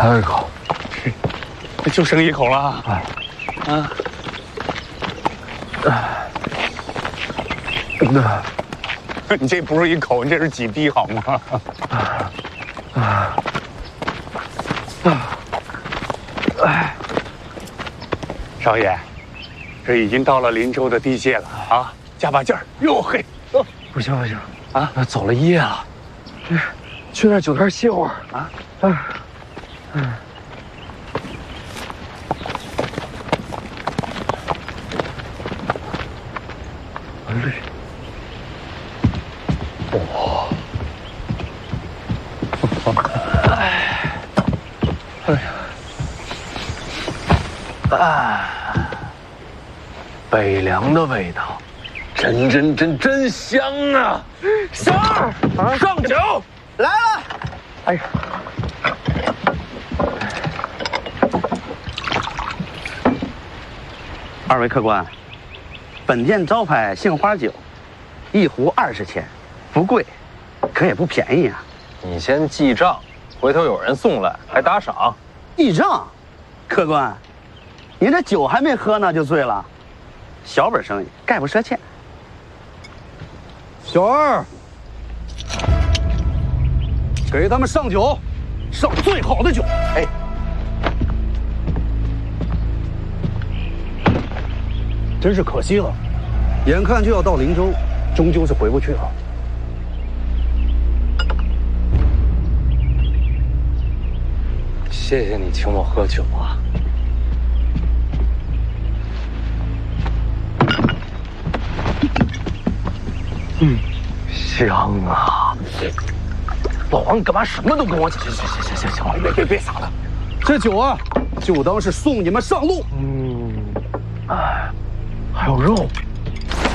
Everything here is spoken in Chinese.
还有一口， 就剩一口了。啊。你这不是一口，你这是几滴好吗？少爷，这已经到了林州的地界了啊，加把劲儿！哟嘿， 不行不行啊，那走了一夜了，去那酒店歇会儿啊。绿。哇！北凉的味道，真香啊！ 小二，上酒来了。 哎呀， 二位客官，本店招牌杏花酒，一壶20钱，不贵，可也不便宜啊。 你先记账，回头有人送来还打赏。 记账，客官，您这酒还没喝呢就醉了，小本生意概不赊欠。 小二，给他们上酒，上最好的酒。 哎， 真是可惜了，眼看就要到林州，终究是回不去了。 谢谢你请我喝酒啊。 香啊！老王，你干嘛什么都跟我讲？行，别撒了。这酒啊，就当是送你们上路。还有肉。